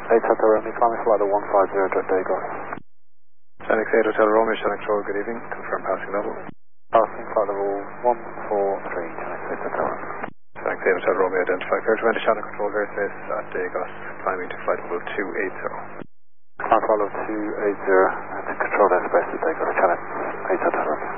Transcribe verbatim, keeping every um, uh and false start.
eight Hotel Romeo, climbing flight one five zero, direct Dagos. Sonic eight Hotel Romeo, Sonic Control, good evening. Confirm passing level. Passing flight level one four three, Sonic eight Hotel Romeo. Sonic eight Hotel Romeo, identify clear to enter Sonic Control airspace at Dagos, climbing to flight level two eight zero. Climb flight level two eight zero, and to control airspace at Dagos, Channel eight Hotel Romeo.